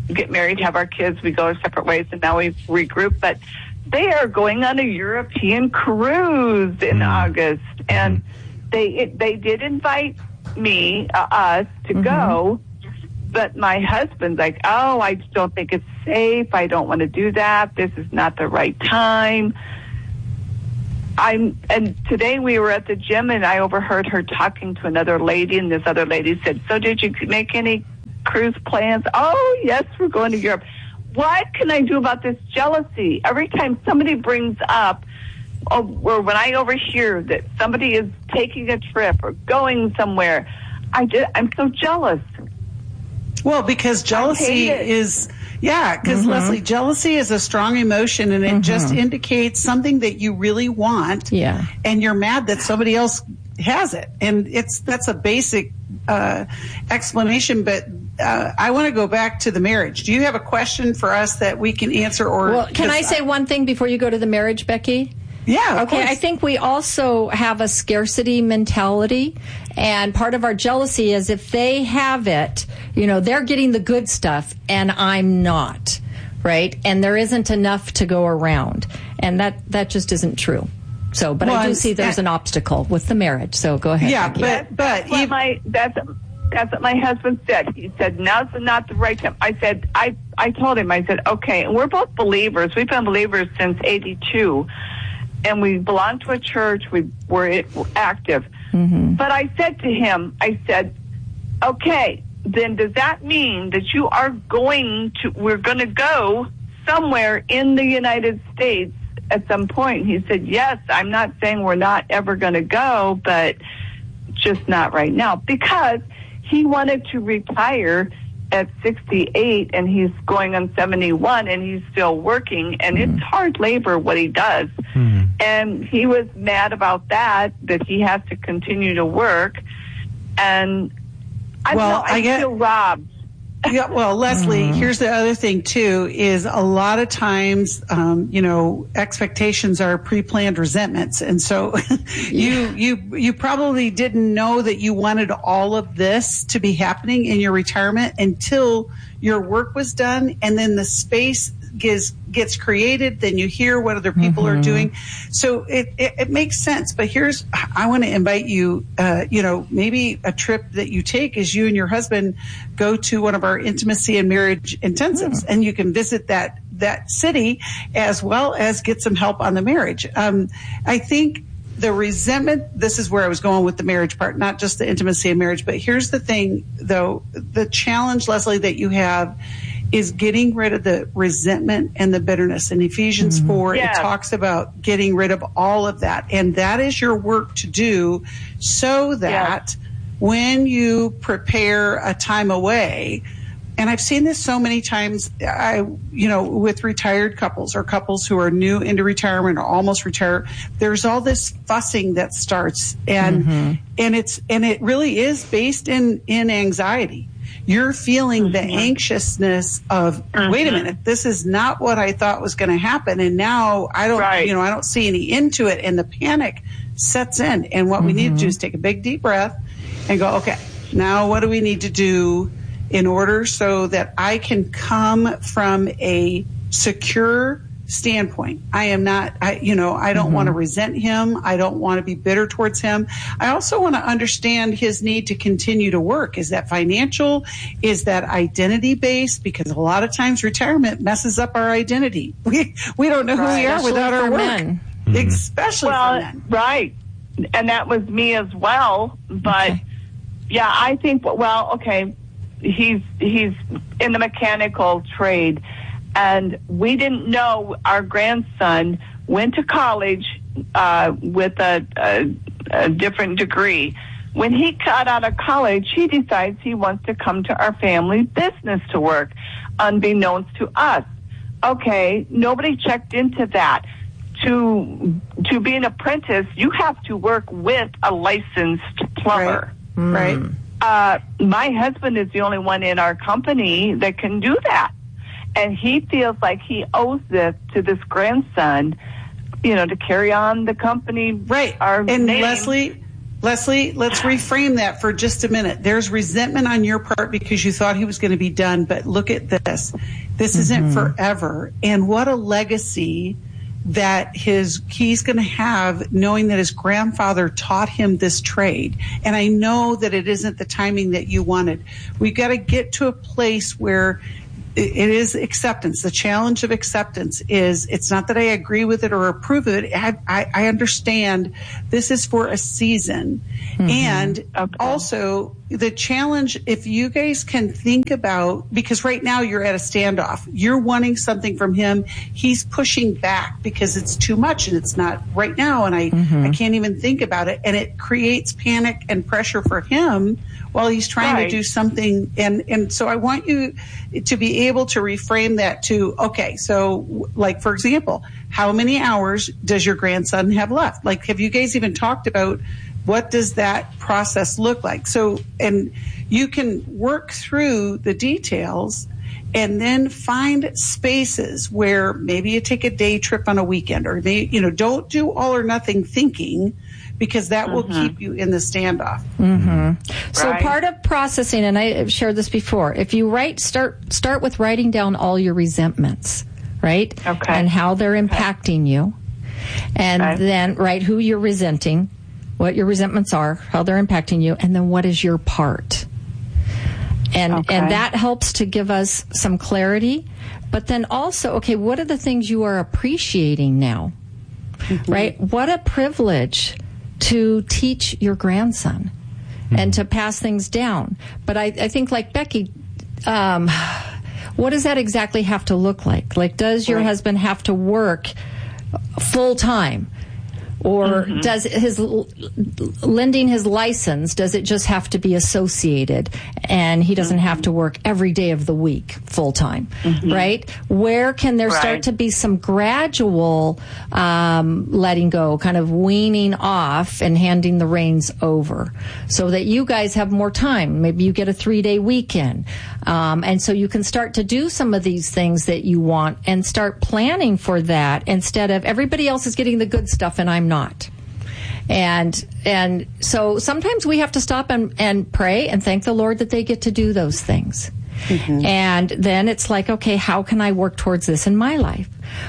get married, have our kids, we go our separate ways, and now we've regrouped. But they are going on a European cruise in mm. August, and they it, they did invite me, uh, us, to mm-hmm. go. But my husband's like, oh, I just don't think it's safe. I don't want to do that. This is not the right time. I'm, and today we were at the gym, and I overheard her talking to another lady, and this other lady said, so did you make any cruise plans? Oh, yes, we're going to Europe. What can I do about this jealousy? Every time somebody brings up, oh, or when I overhear that somebody is taking a trip or going somewhere, I just, I'm so jealous. Well, because jealousy is, yeah, because mm-hmm. Leslie, jealousy is a strong emotion, and it mm-hmm. just indicates something that you really want. Yeah. And you're mad that somebody else has it. And it's, that's a basic, uh, explanation, but, uh, I want to go back to the marriage. Do you have a question for us that we can answer, or? Well, can I say one thing before you go to the marriage, Becky? Yeah. Okay. Course. I think we also have a scarcity mentality, and part of our jealousy is if they have it, you know, they're getting the good stuff and I'm not, right? And there isn't enough to go around, and that that just isn't true. So, but well, I do see there's that, an obstacle with the marriage. So go ahead. Yeah, Becky. but but that's what my that's that's what my husband said. He said now's not the right time. I said I I told him, I said okay, and we're both believers. We've been believers since eighty-two. And we belong to a church. We were active. Mm-hmm. But I said to him, I said, okay, then does that mean that you are going to, we're going to go somewhere in the United States at some point? He said, yes, I'm not saying we're not ever going to go, but just not right now. Because he wanted to retire at sixty-eight, and he's going on seventy-one, and he's still working, and mm. it's hard labor what he does. Mm. And he was mad about that, that he has to continue to work. And I, well, know, I, I get, feel robbed. Yeah, well, Leslie, Mm-hmm. here's the other thing too, is a lot of times, um, you know, expectations are pre-planned resentments. And so you, you, you probably didn't know that you wanted all of this to be happening in your retirement until your work was done. And then the space gets, gets created. Then you hear what other people mm-hmm. are doing. So it, it, it makes sense. But here's, I want to invite you, uh, you know, maybe a trip that you take is you and your husband go to one of our intimacy and marriage intensives, mm. and you can visit that, that city as well as get some help on the marriage. Um, I think the resentment, this is where I was going with the marriage part, not just the intimacy and marriage, but here's the thing though, the challenge, Leslie, that you have is getting rid of the resentment and the bitterness. In Ephesians mm-hmm. four, yeah. it talks about getting rid of all of that. And that is your work to do so that yeah. when you prepare a time away, and I've seen this so many times, I, you know, with retired couples or couples who are new into retirement or almost retired, there's all this fussing that starts, and mm-hmm. and it's and it really is based in in anxiety. You're feeling mm-hmm. the anxiousness of, mm-hmm. wait a minute, this is not what I thought was going to happen, and now I don't, right. you know, I don't see any end to it, and the panic sets in. And what mm-hmm. we need to do is take a big deep breath and go, okay, now what do we need to do in order so that I can come from a secure standpoint? I am not, I, you know, I don't mm-hmm. want to resent him. I don't want to be bitter towards him. I also want to understand his need to continue to work. Is that financial? Is that identity based? Because a lot of times retirement messes up our identity. We, we don't know right. who we are without our work. Men. Mm-hmm. Especially well, for men. Right. And that was me as well. But okay. yeah, I think, well, okay, he's, he's in the mechanical trade. And we didn't know our grandson went to college uh, with a, a, a different degree. When he got out of college, he decides he wants to come to our family business to work, unbeknownst to us. Okay, nobody checked into that. To to be an apprentice, you have to work with a licensed plumber, right? right? Uh, my husband is the only one in our company that can do that. And he feels like he owes this to this grandson, you know, to carry on the company. Right. Our and name. Leslie, Leslie, let's reframe that for just a minute. There's resentment on your part because you thought he was going to be done, but look at this. This mm-hmm. isn't forever. And what a legacy that his he's going to have, knowing that his grandfather taught him this trade. And I know that it isn't the timing that you wanted. We got to get to a place where it is acceptance. The challenge of acceptance is, it's not that I agree with it or approve of it. I, I, I understand this is for a season. Mm-hmm. And okay. also the challenge, if you guys can think about, because right now you're at a standoff, you're wanting something from him. He's pushing back because it's too much and it's not right now. And I, mm-hmm. I can't even think about it. And it creates panic and pressure for him while he's trying right. to do something. And, and so I want you to be able to reframe that to, okay, so like, for example, how many hours does your grandson have left? Like, have you guys even talked about what does that process look like? So, and you can work through the details and then find spaces where maybe you take a day trip on a weekend, or they, you know, don't do all or nothing thinking, because that will mm-hmm. keep you in the standoff. Mm-hmm. So right. part of processing, and I've shared this before, if you write, start start with writing down all your resentments, right? Okay. And how they're impacting okay. you. And okay. then write who you're resenting, what your resentments are, how they're impacting you, and then what is your part. And okay. and that helps to give us some clarity. But then also, okay, what are the things you are appreciating now? Mm-hmm. Right? What a privilege to teach your grandson mm-hmm. and to pass things down. But I, I think, like Becky, um, what does that exactly have to look like? Like, does your right. husband have to work full time? Or mm-hmm. does his lending his license, does it just have to be associated and he doesn't mm-hmm. have to work every day of the week full time, mm-hmm. right? Where can there right. start to be some gradual um, letting go, kind of weaning off and handing the reins over so that you guys have more time? Maybe you get a three-day weekend. Um, and so you can start to do some of these things that you want and start planning for that instead of everybody else is getting the good stuff and I'm not. Not. And and so sometimes we have to stop and, and pray and thank the Lord that they get to do those things. Mm-hmm. And then it's like, okay, how can I work towards this in my life?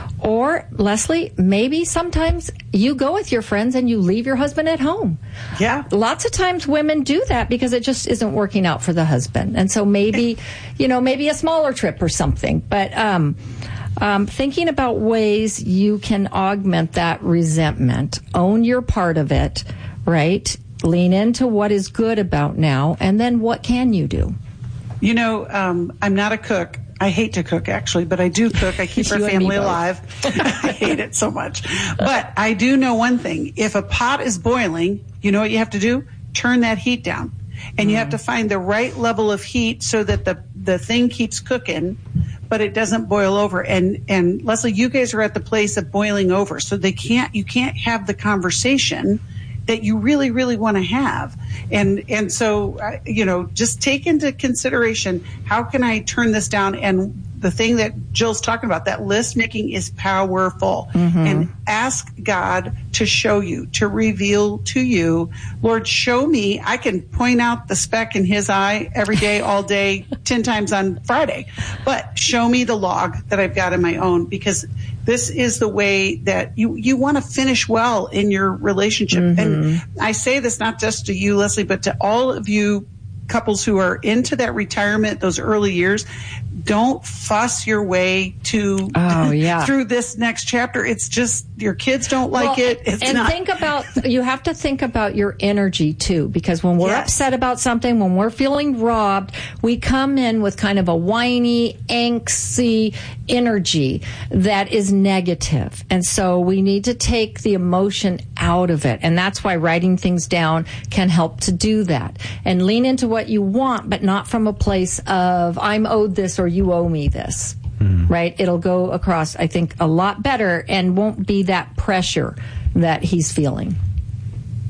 Or, Leslie, maybe sometimes you go with your friends and you leave your husband at home. Yeah. Lots of times women do that because it just isn't working out for the husband. And so maybe, you know, maybe a smaller trip or something. But, um, Um, thinking about ways you can augment that resentment, own your part of it, right? Lean into what is good about now, and then what can you do? You know, um, I'm not a cook. I hate to cook, actually, but I do cook. I keep our family alive. I hate it so much. But I do know one thing. If a pot is boiling, you know what you have to do? Turn that heat down. And mm. you have to find the right level of heat so that the, the thing keeps cooking, but it doesn't boil over. And, and Leslie, you guys are at the place of boiling over. So they can't, you can't have the conversation that you really, really want to have. And, and so, uh, you know, just take into consideration, how can I turn this down? And the thing that Jill's talking about, that list making is powerful. Mm-hmm. And ask God to show you, to reveal to you, Lord, show me. I can point out the speck in his eye every day, all day, ten times on Friday, but show me the log that I've got in my own, because this is the way that you, you want to finish well in your relationship. Mm-hmm. And I say this not just to you, Leslie, but to all of you couples who are into that retirement, those early years. Don't fuss your way to oh, yeah. through this next chapter. It's just your kids don't like well, it. It's and not. think about, you have to think about your energy too, because when we're yes. upset about something, when we're feeling robbed, we come in with kind of a whiny, angsty energy that is negative. And so we need to take the emotion out of it. And that's why writing things down can help to do that. And lean into what you want, but not from a place of, I'm owed this or you owe me this, mm. right? It'll go across, I think, a lot better and won't be that pressure that he's feeling.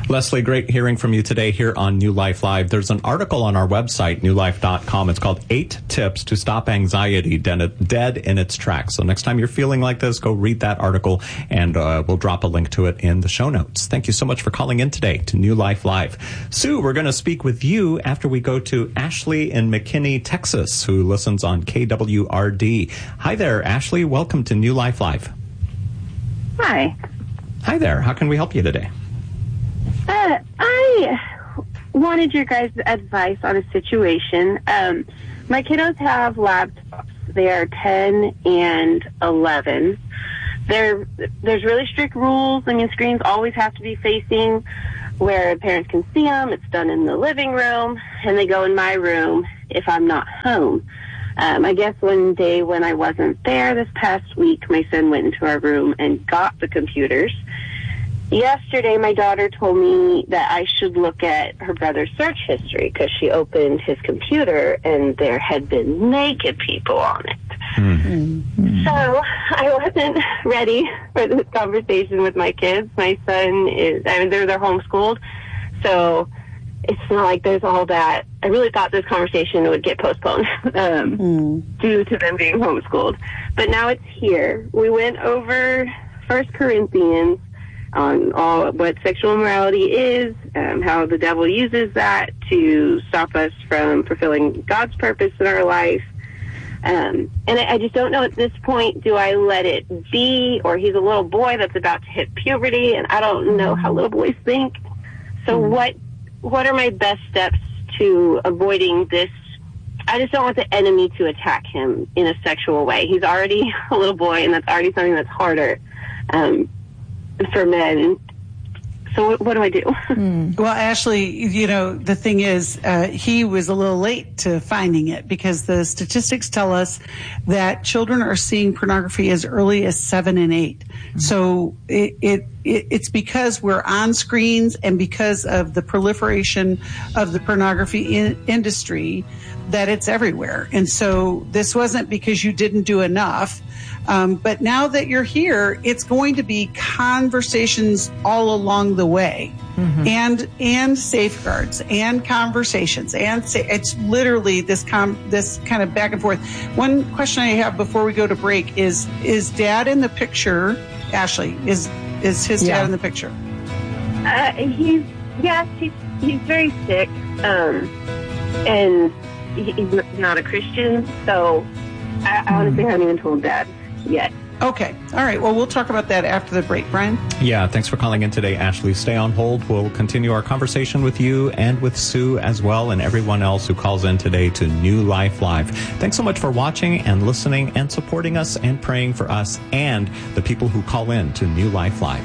Leslie, great hearing from you today here on New Life Live. There's an article on our website, new life dot com. It's called Eight Tips to Stop Anxiety Dead in Its Tracks. So next time you're feeling like this, go read that article, and uh, we'll drop a link to it in the show notes. Thank you so much for calling in today to New Life Live. Sue, we're going to speak with you after we go to Ashley in McKinney, Texas, who listens on K W R D. Hi there, Ashley. Welcome to New Life Live. Hi. Hi there. How can we help you today? Uh, I wanted your guys' advice on a situation. Um, my kiddos have laptops. They are ten and eleven. There, there's really strict rules. I mean, screens always have to be facing where parents can see them. It's done in the living room, and they go in my room if I'm not home. Um, I guess one day when I wasn't there this past week, my son went into our room and got the computers. Yesterday, my daughter told me that I should look at her brother's search history because she opened his computer and there had been naked people on it. Mm-hmm. So I wasn't ready for this conversation with my kids. My son is, I mean, they're, they're homeschooled, so it's not like there's all that. I really thought this conversation would get postponed um, mm. due to them being homeschooled. But now it's here. We went over First Corinthians on all what sexual immorality is, um, how the devil uses that to stop us from fulfilling God's purpose in our life. Um, and I, I just don't know at this point, do I let it be, or he's a little boy that's about to hit puberty, and I don't know how little boys think. So mm. what what are my best steps to avoiding this? I just don't want the enemy to attack him in a sexual way. He's already a little boy, and that's already something that's harder um, for men. So what do I do? Mm. Well, Ashley, you know, the thing is, uh, he was a little late to finding it because the statistics tell us that children are seeing pornography as early as seven and eight. Mm-hmm. So it, it, it it's because we're on screens and because of the proliferation of the pornography in, industry that it's everywhere. And so this wasn't because you didn't do enough. Um, but now that you're here, it's going to be conversations all along the way, mm-hmm. and and safeguards and conversations, and sa- it's literally this com- this kind of back and forth. One question I have before we go to break is: Is Dad in the picture? Ashley, is is his yeah. dad in the picture? Uh, he's yes, he's he's very sick, um, and he, he's not a Christian, so I, I honestly haven't even told Dad yet. Okay. All right. Well, we'll talk about that after the break. Brian? Yeah, thanks for calling in today, Ashley. Stay on hold. We'll continue our conversation with you and with Sue as well, and everyone else who calls in today to New Life Live. Thanks so much for watching and listening and supporting us and praying for us and the people who call in to New Life Live.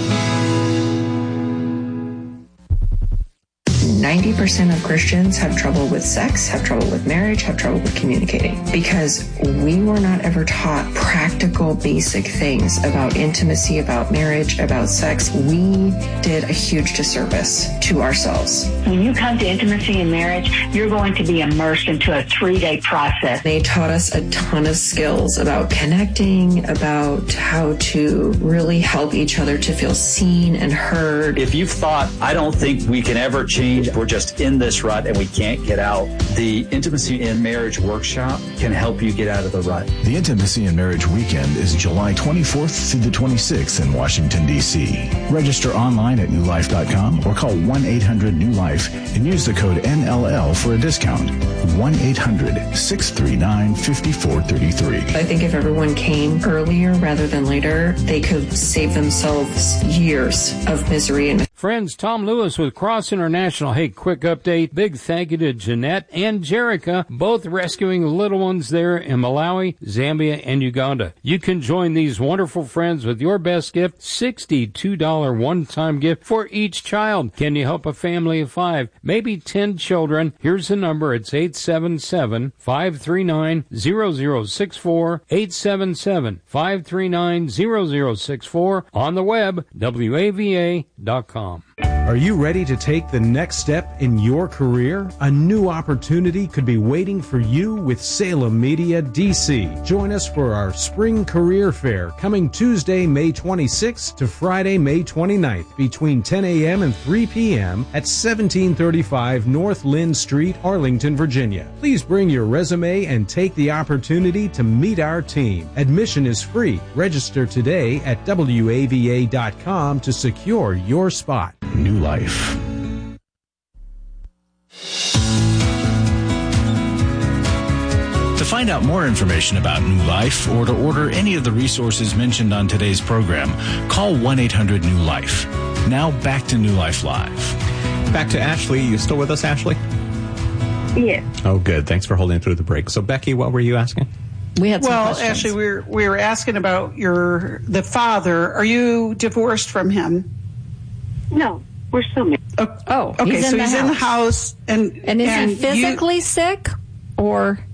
ninety percent of Christians have trouble with sex, have trouble with marriage, have trouble with communicating because we were not ever taught practical, basic things about intimacy, about marriage, about sex. We did a huge disservice to ourselves. When you come to intimacy and marriage, you're going to be immersed into a three-day process. They taught us a ton of skills about connecting, about how to really help each other to feel seen and heard. If you've thought, I don't think we can ever change, we're just in this rut and we can't get out, the Intimacy in Marriage Workshop can help you get out of the rut. The Intimacy in Marriage Weekend is July twenty-fourth through the twenty-sixth in Washington, D C Register online at new life dot com or call one eight hundred new life and use the code N L L for a discount. one eight hundred, six three nine, five four three three. I think if everyone came earlier rather than later, they could save themselves years of misery. And Friends, Tom Lewis with Cross International. Hey, quick update. Big thank you to Jeanette and Jerica, both rescuing little ones there in Malawi, Zambia, and Uganda. You can join these wonderful friends with your best gift, sixty-two dollars one-time gift for each child. Can you help a family of five, maybe ten children? Here's the number. It's eight seven seven, five three nine, zero zero six four, eight seven seven, five three nine, zero zero six four, on the web, W A V A dot com. Are you ready to take the next step in your career? A new opportunity could be waiting for you with Salem Media D C. Join us for our Spring Career Fair coming Tuesday, May twenty-sixth to Friday, May twenty-ninth between ten a.m. and three p.m. at seventeen thirty-five North Lynn Street, Arlington, Virginia. Please bring your resume and take the opportunity to meet our team. Admission is free. Register today at W A V A dot com to secure your spot. New life. To find out more information about New Life or to order any of the resources mentioned on today's program, call one eight hundred new life. Now back to New Life Live. Back to Ashley. You still with us, Ashley? Yes. Oh, good. Thanks for holding through the break. So, Becky, what were you asking? We had some well, questions. Ashley, we were, we were asking about your the father. Are you divorced from him? No, we're still married. Oh, okay. he's so in he's the in the house. house, and And is and he physically you, sick, or